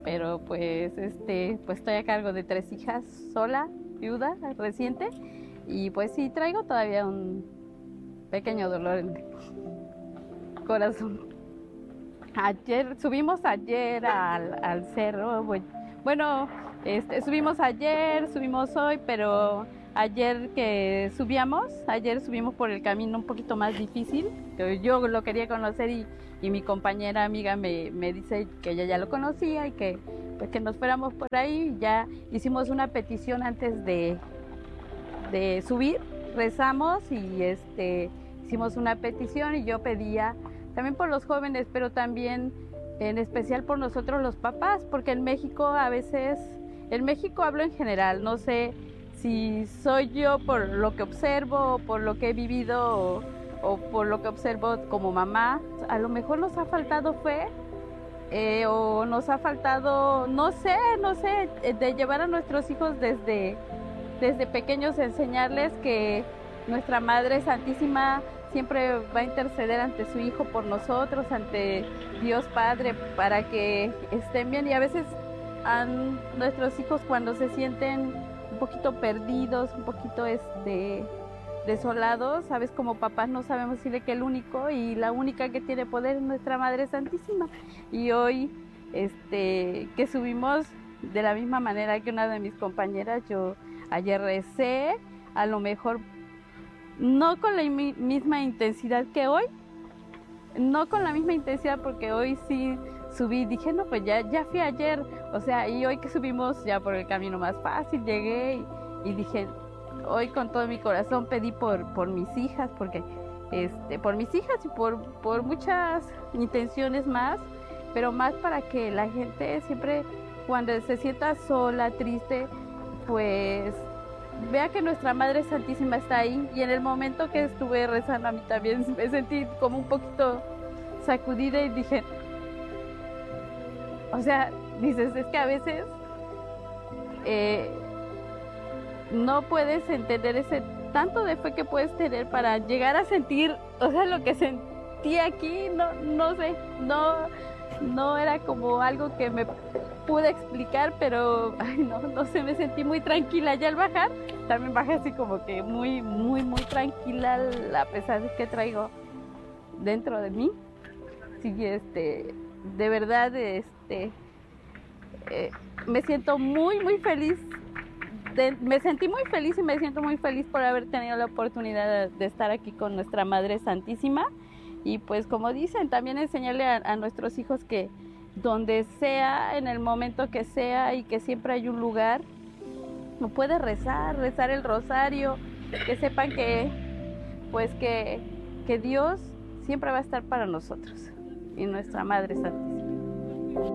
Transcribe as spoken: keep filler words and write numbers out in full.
pero pues este pues estoy a cargo de tres hijas sola, viuda, reciente, y pues sí traigo todavía un pequeño dolor en el corazón. Ayer, subimos ayer al, al cerro, bueno, este, subimos ayer, subimos hoy, pero ayer que subíamos, ayer subimos por el camino un poquito más difícil, que yo lo quería conocer y, y mi compañera amiga me, me dice que ella ya lo conocía y que, pues, que nos fuéramos por ahí. Ya hicimos una petición antes de, de subir, rezamos y este, hicimos una petición y yo pedía también por los jóvenes, pero también en especial por nosotros los papás, porque en México a veces, en México hablo en general, no sé si soy yo por lo que observo, o por lo que he vivido, o, o por lo que observo como mamá, a lo mejor nos ha faltado fe, eh, o nos ha faltado, no sé, no sé, de llevar a nuestros hijos desde, desde pequeños, enseñarles que nuestra Madre Santísima siempre va a interceder ante su Hijo por nosotros, ante Dios Padre, para que estén bien. Y a veces a nuestros hijos, cuando se sienten un poquito perdidos, un poquito este, desolados, sabes, como papás no sabemos decirle que el único y la única que tiene poder es nuestra Madre Santísima. Y hoy este, que subimos de la misma manera que una de mis compañeras, yo ayer recé, a lo mejor no con la misma intensidad que hoy, no con la misma intensidad, porque hoy sí subí, dije, no, pues ya, ya fui ayer, o sea, y hoy que subimos ya por el camino más fácil, llegué y, y dije, hoy con todo mi corazón pedí por, por mis hijas, porque, este, por mis hijas y por, por muchas intenciones más, pero más para que la gente siempre, cuando se sienta sola, triste, pues vea que nuestra Madre Santísima está ahí. Y en el momento que estuve rezando, a mí también me sentí como un poquito sacudida y dije, o sea, dices, es que a veces eh, no puedes entender ese tanto de fe que puedes tener para llegar a sentir, o sea, lo que sentí aquí, no, no sé, no, no era como algo que me pude explicar, pero ay, no, no sé, me sentí muy tranquila. Ya al bajar, también bajé así como que muy, muy, muy tranquila, a pesar de que traigo dentro de mí. Sí, este, de verdad, este, eh, me siento muy, muy feliz. De, me sentí muy feliz y me siento muy feliz por haber tenido la oportunidad de, de estar aquí con nuestra Madre Santísima. Y pues como dicen, también enseñarle a, a nuestros hijos que donde sea, en el momento que sea, y que siempre hay un lugar, no puede rezar, rezar el rosario, que sepan que, pues que, que Dios siempre va a estar para nosotros y nuestra Madre Santísima.